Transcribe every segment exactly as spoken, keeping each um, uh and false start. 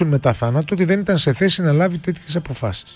μετά θάνατο ότι δεν ήταν σε θέση να λάβει τέτοιες αποφάσεις.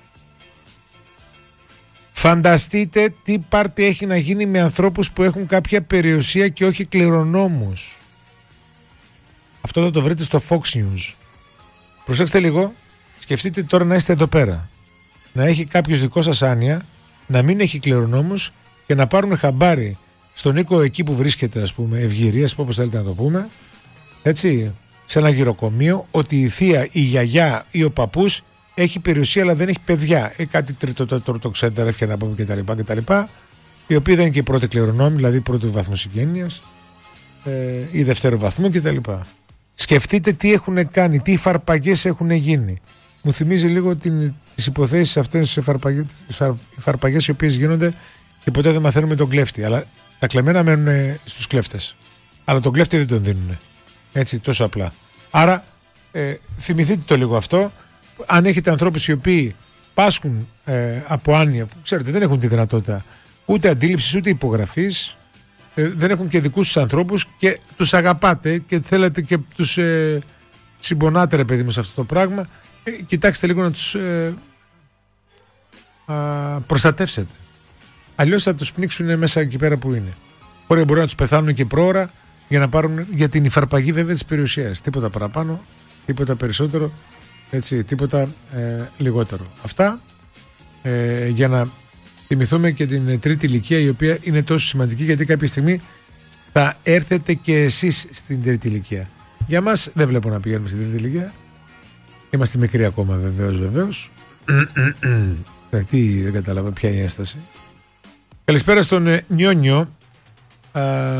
Φανταστείτε τι πάρτι έχει να γίνει με ανθρώπους που έχουν κάποια περιουσία και όχι κληρονόμους. Αυτό θα το βρείτε στο Fox News. Προσέξτε λίγο, σκεφτείτε τώρα να είστε εδώ πέρα. Να έχει κάποιος δικό σας άνοια, να μην έχει κληρονόμους και να πάρουν χαμπάρι στον οίκο εκεί που βρίσκεται, ας πούμε, ευγυρίας, όπως θέλετε να το πούμε, έτσι, σε ένα γυροκομείο, ότι η θεία, η γιαγιά ή ο παππούς έχει περιουσία αλλά δεν έχει παιδιά. Ή κάτι τρίτο, τέταρτο, ξέντερεφια να πούμε κτλ. κτλ. Οι οποίοι δεν είναι και πρώτη κληρονόμοι, δηλαδή πρώτου βαθμού συγγένειας ε, ή δευτέρου βαθμού κτλ. Σκεφτείτε τι έχουν κάνει, τι φαρπαγές έχουν γίνει. Μου θυμίζει λίγο την, τις υποθέσεις αυτές, τις φαρπαγές οι οποίες γίνονται και ποτέ δεν μαθαίνουμε τον κλέφτη. Αλλά τα κλεμμένα μένουν στους κλέφτες. Αλλά τον κλέφτη δεν τον δίνουν. Έτσι, τόσο απλά. Άρα, ε, θυμηθείτε το λίγο αυτό. Αν έχετε ανθρώπους οι οποίοι πάσχουν ε, από άνοια, που ξέρετε δεν έχουν τη δυνατότητα ούτε αντίληψης ούτε υπογραφής, ε, δεν έχουν και δικούς τους ανθρώπους και τους αγαπάτε και θέλετε και τους ε, συμπονάτε, ρε παιδί μου, σε αυτό το πράγμα, ε, κοιτάξτε λίγο να τους ε, α, προστατεύσετε. Αλλιώς θα τους πνίξουν μέσα εκεί πέρα που είναι. Μπορεί, μπορεί να τους πεθάνουν και πρόωρα για να πάρουν για την υφαρπαγή βέβαια της περιουσίας. Τίποτα παραπάνω, τίποτα περισσότερο, έτσι, τίποτα ε, λιγότερο. Αυτά ε, για να θυμηθούμε και την τρίτη ηλικία, η οποία είναι τόσο σημαντική, γιατί κάποια στιγμή θα έρθετε και εσείς στην τρίτη ηλικία. Για μας δεν βλέπω να πηγαίνουμε στην τρίτη ηλικία. Είμαστε μικροί ακόμα, βεβαίως, βεβαίως. Τι, δεν κατάλαβα ποια είναι η ένσταση. Καλησπέρα στον ε, Νιόνιο. Α,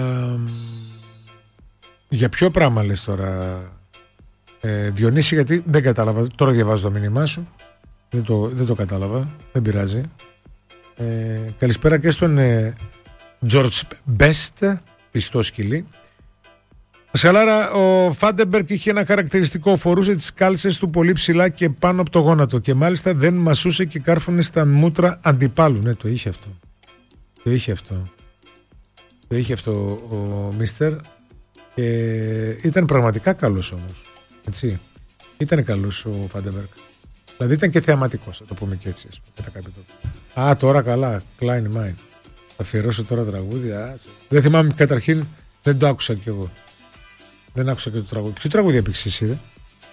για ποιο πράγμα λες τώρα, ε, Διονύση, γιατί δεν κατάλαβα. Τώρα διαβάζω το μήνυμά σου. Δεν το, δεν το κατάλαβα. Δεν πειράζει. Ε, καλησπέρα και στον ε, George Best, πιστό σκυλί. Σχαλάρα, ο Φάντεμπερκ είχε ένα χαρακτηριστικό. Φορούσε τις κάλτσες του πολύ ψηλά και πάνω από το γόνατο και μάλιστα δεν μασούσε και κάρφωνε στα μούτρα αντιπάλου. Ναι, το είχε αυτό. Το είχε αυτό. Το είχε αυτό ο Μίστερ. Και ήταν πραγματικά καλός όμως. Έτσι. Ήταν καλός ο Φάντεμπερκ. Δηλαδή ήταν και θεαματικός, θα το πούμε και έτσι. Μετά κάποιο τότε. Α, τώρα καλά. Klein Mine. Θα αφιερώσω τώρα τραγούδια. Δεν θυμάμαι καταρχήν, δεν το άκουσα κι εγώ. Δεν άκουσα και το τραγούδι. Ποιο τραγούδι έπαιξε εσύ, ρε?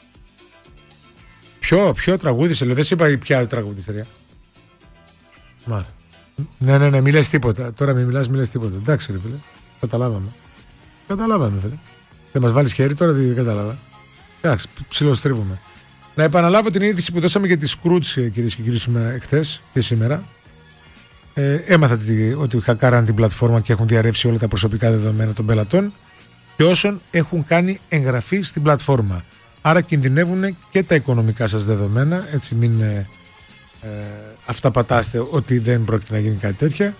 Ποιο, ποιο τραγούδι σε λέω, δεν σε είπα ποια τραγούδι, Μάρα. Ναι, ναι, ναι, μη λες τίποτα. Τώρα μην μιλάς, μη λες τίποτα. Εντάξει, ρε φίλε. Καταλάβαμε. Καταλάβαμε, φίλε. Δεν μας βάλεις χέρι τώρα, δεν κατάλαβα. Εντάξει, ψιλοστρίβουμε. Να επαναλάβω την είδηση που δώσαμε για τη Scrooge, κυρίες και κύριοι, σήμερα, εχθές και σήμερα. Ε, έμαθατε ότι χακάραν την πλατφόρμα και έχουν διαρρεύσει όλα τα προσωπικά δεδομένα των πελατών και όσων έχουν κάνει εγγραφή στην πλατφόρμα. Άρα κινδυνεύουν και τα οικονομικά σας δεδομένα, έτσι μην ε, ε, αυταπατάστε ότι δεν πρόκειται να γίνει κάτι τέτοια.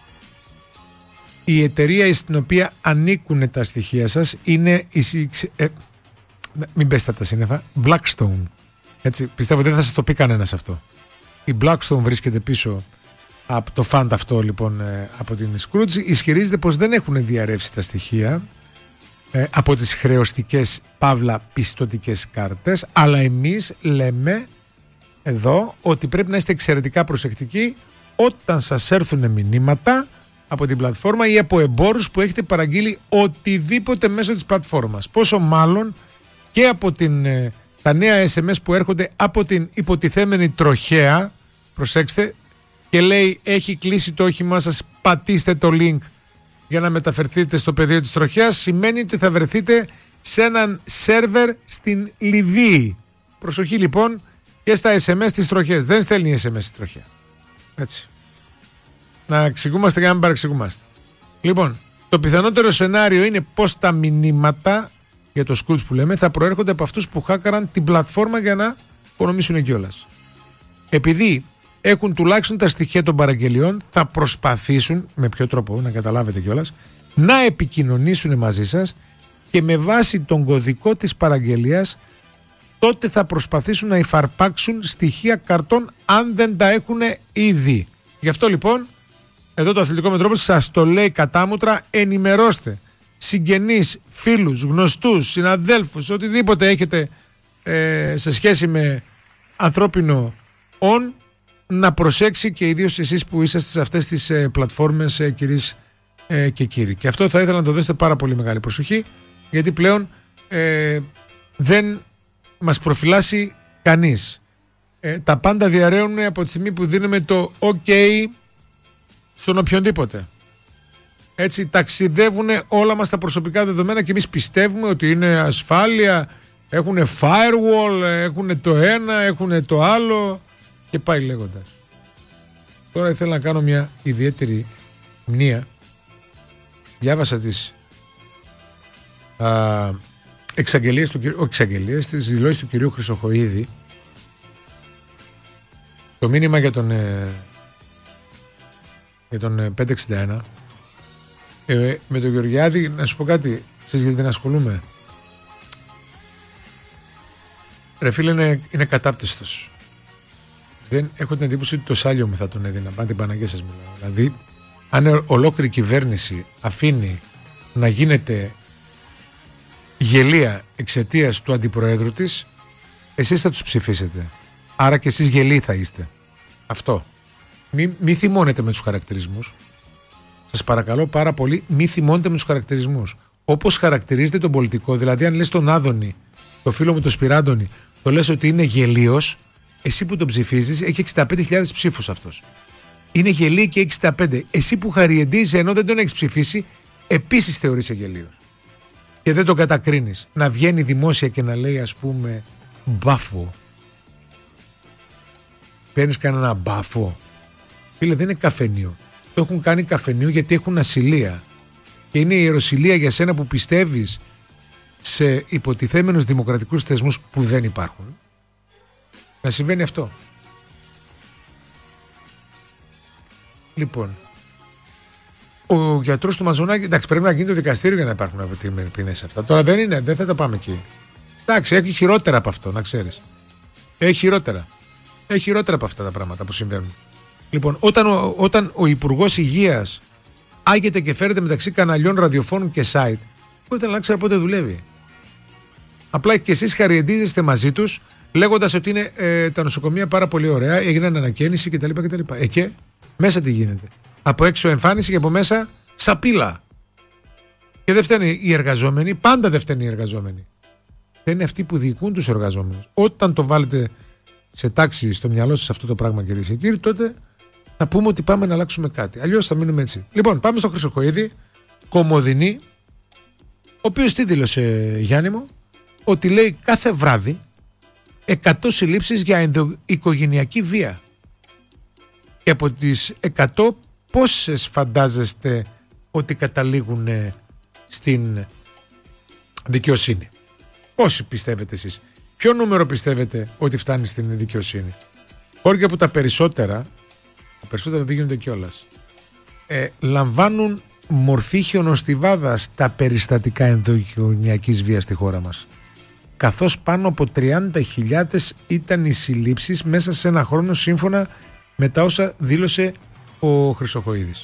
Η εταιρεία στην οποία ανήκουν τα στοιχεία σας είναι η, ε, μην πέστε από τα σύννεφα, Blackstone. Έτσι, πιστεύω δεν θα σας το πει κανένας αυτό. Η Blackstone βρίσκεται πίσω από το fund αυτό, λοιπόν, ε, από την Scrooge. Ισχυρίζεται πως δεν έχουν διαρρεύσει τα στοιχεία ε, από τις χρεωστικές παύλα πιστωτικές κάρτες, αλλά εμείς λέμε εδώ ότι πρέπει να είστε εξαιρετικά προσεκτικοί όταν σας έρθουν μηνύματα από την πλατφόρμα ή από εμπόρους που έχετε παραγγείλει οτιδήποτε μέσω της πλατφόρμας. Πόσο μάλλον και από την, ε, τα νέα ες εμ ες που έρχονται από την υποτιθέμενη τροχέα, προσέξτε, και λέει έχει κλείσει το όχημά σας, πατήστε το link για να μεταφερθείτε στο πεδίο της τροχέας, σημαίνει ότι θα βρεθείτε σε έναν σερβερ στην Λιβύη. Προσοχή λοιπόν και στα ες εμ ες της τροχέας. Δεν στέλνει ες εμ ες στη τροχέα. Έτσι. Να εξηγούμαστε και να μην παρεξηγούμαστε. Λοιπόν, το πιθανότερο σενάριο είναι πως τα μηνύματα για το Scrooge που λέμε θα προέρχονται από αυτούς που χάκαραν την πλατφόρμα για να οικονομήσουν κιόλας. Επειδή έχουν τουλάχιστον τα στοιχεία των παραγγελιών, θα προσπαθήσουν, με ποιο τρόπο, να καταλάβετε κιόλας, να επικοινωνήσουν μαζί σας και με βάση τον κωδικό της παραγγελίας τότε θα προσπαθήσουν να υφαρπάξουν στοιχεία καρτών αν δεν τα έχουν ήδη. Γι' αυτό λοιπόν, εδώ το Αθλητικό Μετρόπολης σας το λέει κατάμουτρα, ενημερώστε συγγενείς, φίλους, γνωστούς, συναδέλφους, οτιδήποτε έχετε ε, σε σχέση με ανθρώπινο όν να προσέξει, και ιδίως εσείς που είσαστε σε αυτές τις ε, πλατφόρμες, ε, κυρίες ε, και κύριοι. Και αυτό θα ήθελα να το δώσετε πάρα πολύ μεγάλη προσοχή, γιατί πλέον ε, δεν μας προφυλάσσει κανείς. Ε, τα πάντα διαρρέουν από τη στιγμή που δίνουμε το OK στον οποιονδήποτε. Έτσι ταξιδεύουν όλα μας τα προσωπικά δεδομένα και εμείς πιστεύουμε ότι είναι ασφάλεια, έχουν firewall, έχουν το ένα, έχουν το άλλο και πάει λέγοντας. Τώρα ήθελα να κάνω μια ιδιαίτερη μνήα. Διάβασα τις α, εξαγγελίες, του, όχι εξαγγελίες, τις δηλώσεις του κυρίου Χρυσοχοΐδη. Το μήνυμα για τον, ε, για τον ε, πεντακόσια εξήντα ένα. Ε, με τον Γεωργιάδη, να σου πω κάτι, ξέρεις γιατί δεν ασχολούμαι. Ρε φίλε, είναι, είναι κατάπτυστος. Δεν έχω την εντύπωση ότι το σάλιο μου θα τον έδινα. Πάντα την Παναγία σας μιλάω. Δηλαδή, αν ολόκληρη κυβέρνηση αφήνει να γίνεται γελία εξαιτίας του αντιπροέδρου της, εσείς θα τους ψηφίσετε. Άρα και εσείς γελοί θα είστε. Αυτό. Μη, μη θυμώνετε με τους χαρακτηρισμούς. Σας παρακαλώ πάρα πολύ, μη θυμώνετε με τους χαρακτηρισμούς. Όπως χαρακτηρίζετε τον πολιτικό, δηλαδή αν λες τον Άδωνη, το φίλο μου τον Σπυράντονη, το λες ότι είναι γελίος, εσύ που τον ψηφίζεις έχει εξήντα πέντε χιλιάδες ψήφους αυτός. Είναι γελίο και εξήντα πέντε. Εσύ που χαριεντίζεις ενώ δεν τον έχεις ψηφίσει, επίσης θεωρείσαι γελίος. Και δεν τον κατακρίνεις. Να βγαίνει δημόσια και να λέει, ας πούμε, μπάφο. Παίρνεις κανένα μπάφο. Φίλε, δεν είναι καφενείο. Το έχουν κάνει καφενείο γιατί έχουν ασυλία. Και είναι η ιεροσυλία για σένα που πιστεύεις σε υποτιθέμενους δημοκρατικούς θεσμούς που δεν υπάρχουν. Να συμβαίνει αυτό. Λοιπόν, ο γιατρός του Μαζονάκη, εντάξει, πρέπει να γίνει το δικαστήριο για να υπάρχουν ποινές αυτά. Τώρα δεν είναι, δεν θα τα πάμε εκεί. Εντάξει, έχει χειρότερα από αυτό, να ξέρεις. Έχει χειρότερα. Έχει χειρότερα από αυτά τα πράγματα που συμβαίνουν. Λοιπόν, όταν ο, όταν ο Υπουργός Υγείας άγεται και φέρεται μεταξύ καναλιών, ραδιοφώνων και site, που ήθελα να ξέρω πότε δουλεύει. Απλά και εσείς χαριεντίζεστε μαζί τους, λέγοντας ότι είναι ε, τα νοσοκομεία πάρα πολύ ωραία, έγιναν ανακαίνιση κτλ. κτλ. Ε, και μέσα τι γίνεται. Από έξω εμφάνιση και από μέσα σαπίλα. Και δεν φταίνουν οι εργαζόμενοι, πάντα δεν φταίνουν οι εργαζόμενοι. Δεν είναι αυτοί που διοικούν τους εργαζόμενους. Όταν το βάλετε σε τάξη στο μυαλό σας αυτό το πράγμα, κυρίες και κύριοι, τότε θα πούμε ότι πάμε να αλλάξουμε κάτι. Αλλιώς θα μείνουμε έτσι. Λοιπόν, πάμε στο Χρυσοχοΐδη, Κομοδηνή, ο οποίος τι δήλωσε, Γιάννη μου, ότι λέει κάθε βράδυ εκατό συλλήψεις για ενδοοικογενειακή βία. Και από τις εκατό πόσες φαντάζεστε ότι καταλήγουν στην δικαιοσύνη? Πόσοι πιστεύετε εσείς? Ποιο νούμερο πιστεύετε ότι φτάνει στην δικαιοσύνη? Χώρια που τα περισσότερα, τα περισσότερα δεν γίνονται κιόλας, ε, λαμβάνουν μορφή χιονοστιβάδας τα περιστατικά ενδοοικογενειακής βίας στη χώρα μας. Καθώς πάνω από τριάντα χιλιάδες ήταν οι συλλήψεις μέσα σε ένα χρόνο, σύμφωνα με τα όσα δήλωσε ο Χρυσοχοΐδης.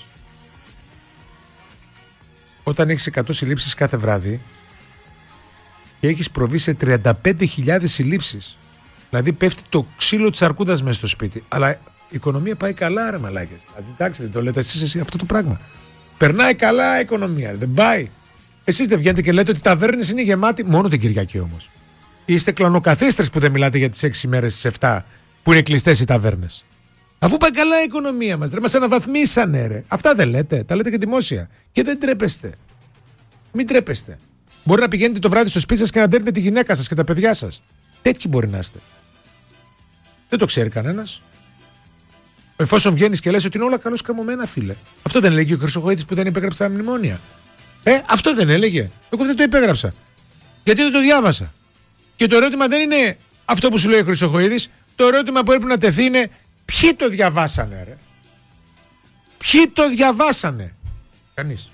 Όταν έχεις εκατό συλλήψεις κάθε βράδυ και έχεις προβεί σε τριάντα πέντε χιλιάδες συλλήψεις, δηλαδή πέφτει το ξύλο της αρκούδας μέσα στο σπίτι. Αλλά η οικονομία πάει καλά, ρε μαλάκες. Δηλαδή, εντάξει, δεν το λέτε εσείς εσύ αυτό το πράγμα. Περνάει καλά η οικονομία, δεν πάει. Εσείς δεν βγαίνετε και λέτε ότι οι ταβέρνες είναι γεμάτοι, μόνο την Κυριακή όμως. Είστε κλανοκαθίστρες που δεν μιλάτε για τις έξι μέρες, τις επτά που είναι κλειστές οι ταβέρνες. Αφού πάει καλά η οικονομία μας, ρε, μας αναβαθμίσανε, ρε. Αυτά δεν λέτε, τα λέτε και δημόσια. Και δεν τρέπεστε. Μην τρέπεστε. Μπορεί να πηγαίνετε το βράδυ στο σπίτι σας και να δέρνετε τη γυναίκα σας και τα παιδιά σας. Τέτοιοι μπορεί να είστε. Δεν το ξέρει κανένας. Εφόσον βγαίνεις και λες ότι είναι όλα καλώς καμωμένα, φίλε. Αυτό δεν έλεγε ο Χρυσοχοΐδης που δεν υπέγραψε τα μνημόνια? Ε, αυτό δεν έλεγε? Εγώ δεν το υπέγραψα. Γιατί δεν το διάβασα. Και το ερώτημα δεν είναι αυτό που σου λέει ο Χρυσοχοΐδης. Το ερώτημα που έπρεπε να τεθεί είναι ποιοι το διαβάσανε, ρε. Ποιοι το διαβάσανε? Κανείς.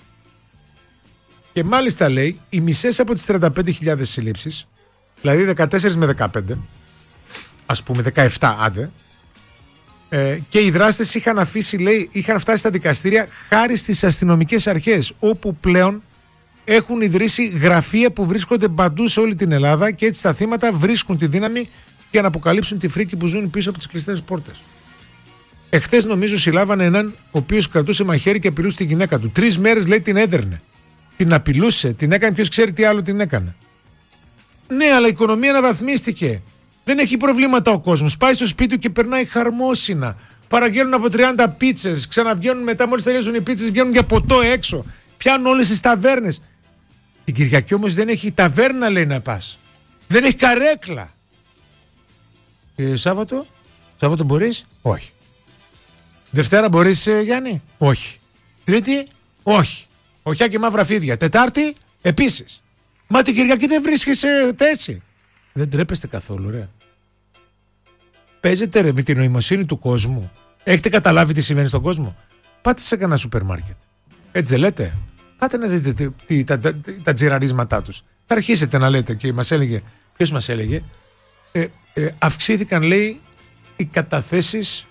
Και μάλιστα λέει οι μισές από τις τριάντα πέντε χιλιάδες συλλήψεις, δηλαδή δεκατέσσερα με δεκαπέντε, ας πούμε δεκαεπτά άντε, ε, και οι δράστες είχαν αφήσει, λέει, είχαν φτάσει στα δικαστήρια χάρη στις αστυνομικές αρχές, όπου πλέον έχουν ιδρύσει γραφεία που βρίσκονται παντού σε όλη την Ελλάδα και έτσι τα θύματα βρίσκουν τη δύναμη για να αποκαλύψουν τη φρίκη που ζουν πίσω από τις κλειστές πόρτες. Εχθές νομίζω συλλάβανε έναν ο οποίος κρατούσε μαχαίρι και απειλούσε τη γυναίκα του. Τρεις μέρες λέει την έδερνε. Την απειλούσε, την έκανε, ποιος ξέρει τι άλλο την έκανε. Ναι, αλλά η οικονομία αναβαθμίστηκε. Δεν έχει προβλήματα ο κόσμος. Πάει στο σπίτι του και περνάει χαρμόσυνα. Παραγγέλνουν από τριάντα πίτσες, ξαναβγαίνουν μετά, μόλις τελειώσουν οι πίτσες, βγαίνουν για ποτό έξω. Πιάνουν όλες τις ταβέρνες. Την Κυριακή όμως δεν έχει ταβέρνα, λέει, να πας. Δεν έχει καρέκλα. Ε, Σάββατο, Σάββατο μπορείς? Όχι. Δευτέρα μπορείς, ε, Γιάννη? Όχι. Τρίτη? Όχι. Οχιά και μαύρα φίδια. Τετάρτη? Επίσης. Μα την Κυριακή δεν βρίσκεσαι έτσι. Δεν τρέπεστε καθόλου, ρε. Παίζετε, ρε, με την νοημοσύνη του κόσμου. Έχετε καταλάβει τι συμβαίνει στον κόσμο? Πάτε σε κανένα σούπερ μάρκετ. Έτσι δεν λέτε? Πάτε να δείτε τι, τι, τα, τα, τα τζιραρίσματά τους. Θα αρχίσετε να λέτε, και μας έλεγε, ποιος μας έλεγε, ε, ε, αυξήθηκαν, λέει, οι καταθέσεις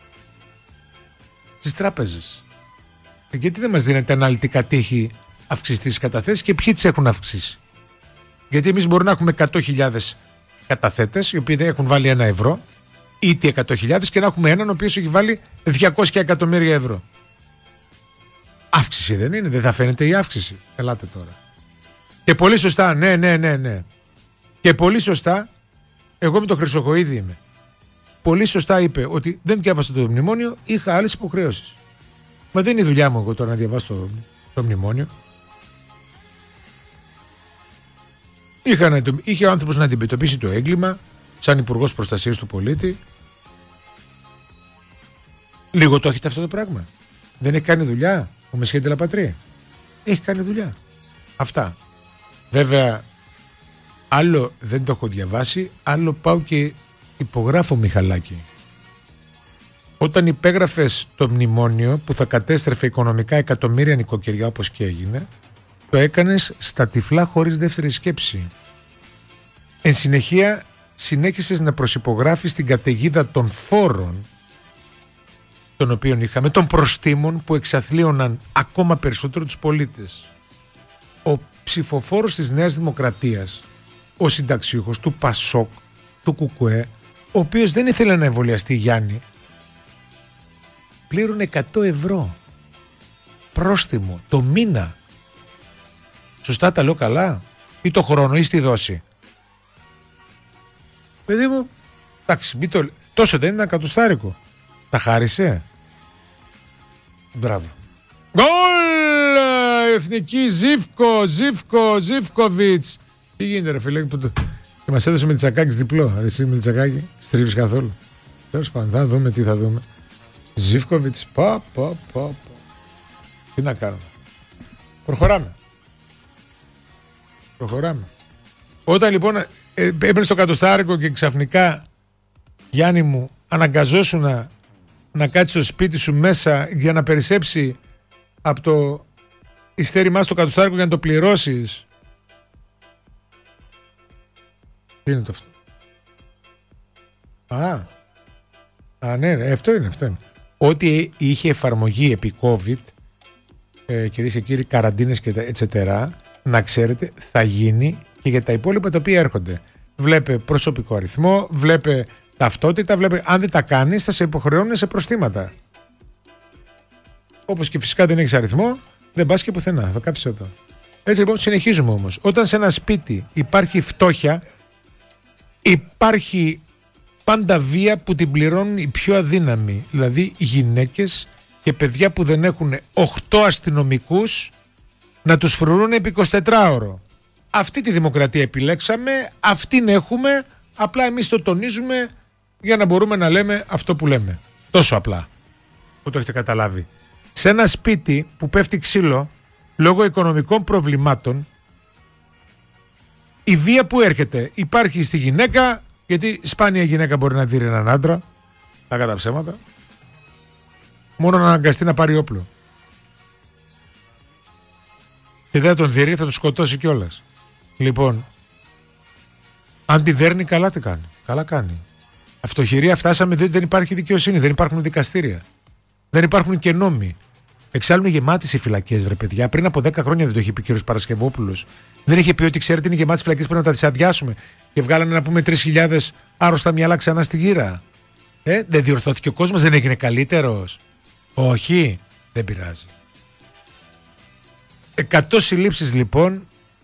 στις τράπεζες. Ε, γιατί δεν μας δίνετε αναλυτικά τι έχει αυξηθεί στις καταθέσεις και ποιοι τις έχουν αυξήσει? Γιατί εμείς μπορούμε να έχουμε εκατό χιλιάδες καταθέτες, οι οποίοι δεν έχουν βάλει ένα ευρώ, ή τι εκατό χιλιάδες, και να έχουμε έναν ο οποίος έχει βάλει διακόσια εκατομμύρια ευρώ. Αύξηση δεν είναι? Δεν θα φαίνεται η αύξηση? Ελάτε τώρα. Και πολύ σωστά, ναι, ναι, ναι, ναι. Και πολύ σωστά, εγώ με το Χρυσοχοΐδη είμαι. Πολύ σωστά είπε ότι δεν διάβασα το μνημόνιο, είχα άλλες υποχρεώσεις. Μα δεν είναι η δουλειά μου εγώ τώρα να διαβάσω το, το μνημόνιο. Είχα, είχε ο άνθρωπος να αντιμετωπίσει το έγκλημα σαν υπουργός προστασίας του πολίτη. Λίγο το έχετε αυτό το πράγμα? Δεν έχει κάνει δουλειά ο Μεσχέ Ντελαπατρί? Έχει κάνει δουλειά. Αυτά. Βέβαια, άλλο δεν το έχω διαβάσει, άλλο πάω και υπογράφω, Μιχαλάκη. Όταν υπέγραφες το μνημόνιο που θα κατέστρεφε οικονομικά εκατομμύρια νοικοκυριά, όπως και έγινε, το έκανες στα τυφλά, χωρίς δεύτερη σκέψη. Εν συνεχεία συνέχισες να προσυπογράφεις την καταιγίδα των φόρων των οποίων είχαμε, των προστίμων που εξαθλίωναν ακόμα περισσότερο τους πολίτες. Ο ψηφοφόρος της Νέας Δημοκρατίας, ο συνταξιούχος του Πασόκ, του Κουκουέ, ο οποίος δεν ήθελε να εμβολιαστεί, Γιάννη, πλήρωνε εκατό ευρώ πρόστιμο το μήνα. Σωστά τα λέω καλά? Ή το χρόνο ή στη δόση? Παιδί μου, εντάξει, μην το... τόσο δεν είναι ένα κατοστάρικο. Τα χάρισε. Μπράβο. Γκολ! Εθνική Ζίβκο, Ζίβκο, Ζίβκοβιτς. Τι γίνεται, ρε φίλε? Που το... Και μας έδωσε με Τσακάκης διπλό. Εσύ με Τσακάκη στρίβεις καθόλου? Τέλος πάντων, θα δούμε τι θα δούμε. Ζίβκοβιτς, πα, πα, πα, πα. Τι να κάνουμε? Προχωράμε. Προχωράμε. Όταν λοιπόν ε, έμπαινε στο κατοστάρικο και ξαφνικά, Γιάννη μου, αναγκαζόσουν να, να κάτσεις στο σπίτι σου μέσα για να περισσέψει από το ειστέρημά στο κατοστάρικο για να το πληρώσεις. Τι είναι το αυτό? Α, α ναι, ναι, αυτό είναι, αυτό είναι. Ό,τι είχε εφαρμογή επί COVID, ε, κυρίες και κύριοι, καραντίνες και ετσετέρα, να ξέρετε, θα γίνει και για τα υπόλοιπα τα οποία έρχονται. Βλέπε προσωπικό αριθμό, βλέπε ταυτότητα, βλέπε, αν δεν τα κάνεις θα σε υποχρεώνουν σε προστήματα. Όπως και φυσικά δεν έχεις αριθμό, δεν πας και πουθενά, θα κάψεις εδώ. Έτσι λοιπόν συνεχίζουμε όμως. Όταν σε ένα σπίτι υπάρχει φτώχεια, υπάρχει πάντα βία που την πληρώνουν οι πιο αδύναμοι, δηλαδή γυναίκες και παιδιά που δεν έχουν οκτώ αστυνομικούς να τους φρουρούν επί εικοσιτετράωρο. Αυτή τη δημοκρατία επιλέξαμε, αυτήν έχουμε, απλά εμείς το τονίζουμε για να μπορούμε να λέμε αυτό που λέμε. Τόσο απλά, που το έχετε καταλάβει. Σε ένα σπίτι που πέφτει ξύλο λόγω οικονομικών προβλημάτων, η βία που έρχεται υπάρχει στη γυναίκα, γιατί σπάνια γυναίκα μπορεί να δει έναν άντρα, τα κατά ψέματα, μόνο να αναγκαστεί να πάρει όπλο. Και δεν θα τον δει, θα τον σκοτώσει κιόλας. Λοιπόν, αν τη δέρνει, καλά τι κάνει? Καλά κάνει. Αυτοχειρία φτάσαμε, διότι δεν υπάρχει δικαιοσύνη, δεν υπάρχουν δικαστήρια. Δεν υπάρχουν και νόμοι. Εξάλλου είναι γεμάτες οι φυλακές, ρε παιδιά. Πριν από δέκα χρόνια δεν το είχε πει ο κ. Παρασκευόπουλος. Δεν είχε πει ότι ξέρετε είναι γεμάτες φυλακές, πρέπει να τα αδειάσουμε. Και βγάλανε να πούμε τρεις χιλιάδες άρρωστα μυαλά ξανά στη γύρα. Ε, δεν διορθώθηκε ο κόσμος, δεν έγινε καλύτερος. Όχι, δεν πειράζει. Εκατό συλλήψεις λοιπόν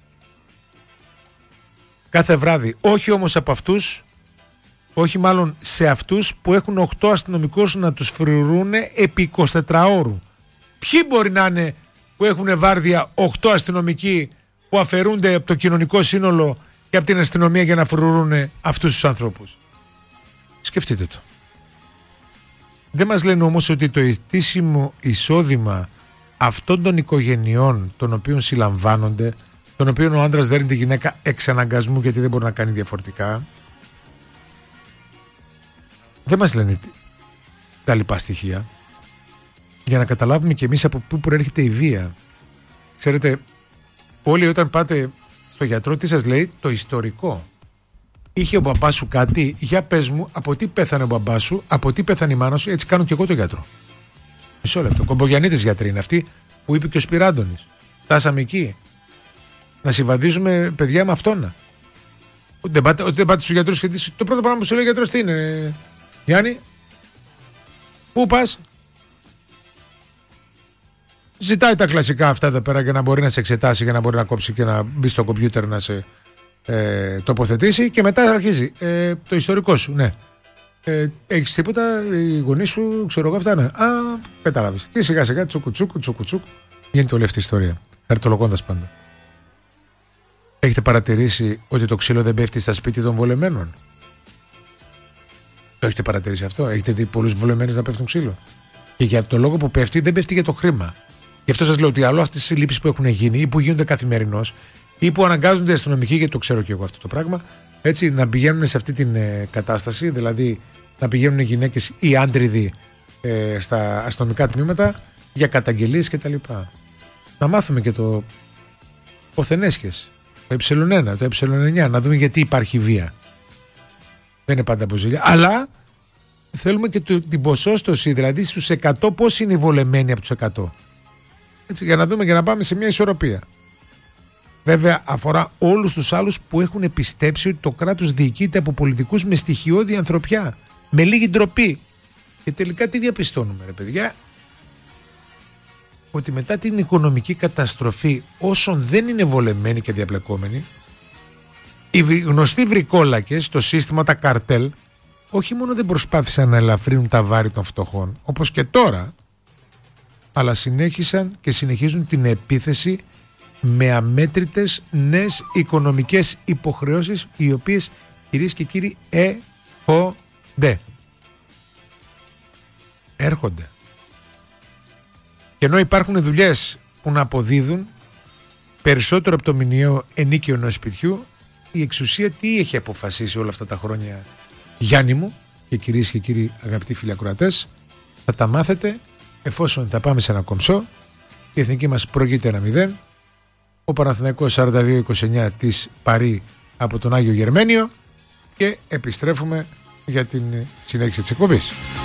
κάθε βράδυ. Όχι όμως από αυτούς, όχι μάλλον σε αυτούς που έχουν οκτώ αστυνομικούς να τους φρουρούν επί εικοσιτετράωρου. Ποιοι μπορεί να είναι που έχουν βάρδια οκτώ αστυνομικοί που αφαιρούνται από το κοινωνικό σύνολο και από την αστυνομία για να φρουρούν αυτούς τους ανθρώπους? Σκεφτείτε το. Δεν μας λένε όμως ότι το ετήσιμο εισόδημα αυτών των οικογενειών των οποίων συλλαμβάνονται, των οποίων ο άντρας δέρνει τη γυναίκα εξ αναγκασμού γιατί δεν μπορεί να κάνει διαφορετικά, δεν μας λένε τα λοιπά στοιχεία για να καταλάβουμε και εμείς από πού προέρχεται η βία. Ξέρετε, όλοι όταν πάτε στο γιατρό τι σας λέει? Το ιστορικό. Είχε ο μπαμπάς σου κάτι? Για πες μου από τι πέθανε ο μπαμπάς σου, από τι πέθανε η μάνα σου. Έτσι κάνω και εγώ το γιατρό. Μισό λεπτό. Κομπογιαννίτες γιατροί είναι αυτοί που είπε και ο Σπυράντονης. Φτάσαμε εκεί. Να συμβαδίζουμε παιδιά με αυτόνα. Ότι δεν πάτε, ότι δεν πάτε στους γιατρούς και το πρώτο πράγμα που σου λέει ο γιατρός τι είναι? Γιάννη, πού πας? Ζητάει τα κλασικά αυτά εδώ πέρα για να μπορεί να σε εξετάσει, για να μπορεί να κόψει και να μπει στο κομπιούτερ να σε ε, τοποθετήσει και μετά αρχίζει ε, το ιστορικό σου. Ναι. Ε, έχεις τίποτα, οι γονείς σου, ξέρω εγώ αυτά, ναι. Α, κατάλαβες. Και σιγά σιγά τσουκουτσούκου, τσουκουτσούκου. Γίνεται όλη αυτή η ιστορία. Χαρτολογώντας πάντα. Έχετε παρατηρήσει ότι το ξύλο δεν πέφτει στα σπίτια των βολεμένων? Το έχετε παρατηρήσει αυτό? Έχετε δει πολλούς βολεμένους να πέφτουν ξύλο? Και για το λόγο που πέφτει, δεν πέφτει για το χρήμα. Γι' αυτό σας λέω ότι άλλο αυτές τις συλλήψεις που έχουν γίνει ή που γίνονται καθημερινώς ή που αναγκάζονται οι αστυνομικοί, γιατί το ξέρω και εγώ αυτό το πράγμα, έτσι, να πηγαίνουν σε αυτή την ε, κατάσταση, δηλαδή να πηγαίνουν οι γυναίκες ή άντριδοι ε, στα αστυνομικά τμήματα για καταγγελίες κτλ. Να μάθουμε και το ποθενέσχες, το ε1, το ε9, να δούμε γιατί υπάρχει βία. Δεν είναι πάντα από ζήλια, αλλά θέλουμε και το, την ποσόστοση, δηλαδή στους εκατό πώς είναι οι βολεμένοι από τους εκατό. Έτσι, για να δούμε και να πάμε σε μια ισορροπία. Βέβαια αφορά όλους τους άλλους που έχουν πιστέψει ότι το κράτος διοικείται από πολιτικούς με στοιχειώδη ανθρωπιά, με λίγη ντροπή. Και τελικά τι διαπιστώνουμε, ρε παιδιά? Ότι μετά την οικονομική καταστροφή όσων δεν είναι βολεμένοι και διαπλεκόμενοι, οι γνωστοί βρικόλακες, το σύστημα, τα καρτέλ, όχι μόνο δεν προσπάθησαν να ελαφρύνουν τα βάρη των φτωχών, όπως και τώρα, αλλά συνέχισαν και συνεχίζουν την επίθεση με αμέτρητες νέες οικονομικές υποχρεώσεις, οι οποίες, κυρίες και κύριοι, έρχονται. Έρχονται. Και ενώ υπάρχουν δουλειές που να αποδίδουν περισσότερο από το μηνιαίο ενίκιο ενός σπιτιού, η εξουσία τι έχει αποφασίσει όλα αυτά τα χρόνια, Γιάννη μου και κυρίες και κύριοι αγαπητοί φιλιακροατές? Θα τα μάθετε εφόσον θα πάμε σε ένα κομψό. Η εθνική μας προηγείται ένα μηδέν. Ο Παναθηναϊκός σαράντα δύο είκοσι εννιά της Παρί από τον Άγιο Γερμένιο και επιστρέφουμε για την συνέχιση της εκπομπής.